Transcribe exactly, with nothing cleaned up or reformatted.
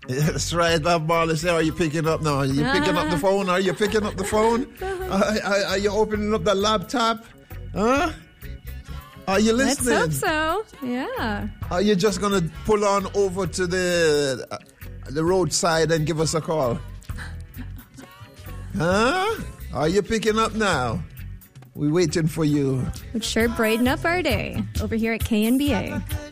That's right, Bob Marley. Say, are you picking up now? Are you picking up the phone? Are you picking up the phone? Are, are, are you opening up the laptop? Huh? Are you listening? Let's hope so. Yeah. Are you just going to pull on over to the uh, the roadside and give us a call? Huh? Are you picking up now? We're waiting for you. Would sure brighten up our day over here at K N B A.